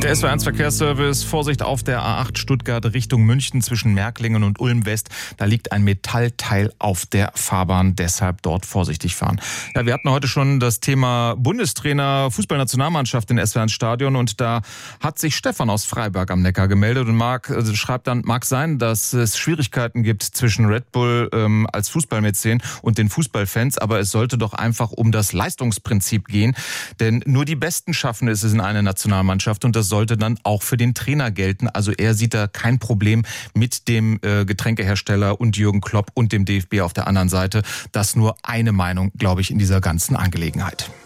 Der SW1 Verkehrsservice, Vorsicht auf der A8 Stuttgart Richtung München zwischen Märklingen und Ulm West. Da liegt ein Metallteil auf der Fahrbahn, deshalb dort vorsichtig fahren. Ja, wir hatten heute schon das Thema Bundestrainer Fußballnationalmannschaft in SW1 Stadion und da hat sich Stefan aus Freiberg am Neckar gemeldet und schreibt dann, mag sein, dass es Schwierigkeiten gibt zwischen Red Bull als Fußballmäzen und den Fußballfans, aber es sollte doch einfach um das Leistungsprinzip gehen, denn nur die Besten schaffen es in eine Nationalmannschaft und das sollte dann auch für den Trainer gelten. Also er sieht da kein Problem mit dem Getränkehersteller und Jürgen Klopp und dem DFB auf der anderen Seite. Das nur eine Meinung, glaube ich, in dieser ganzen Angelegenheit.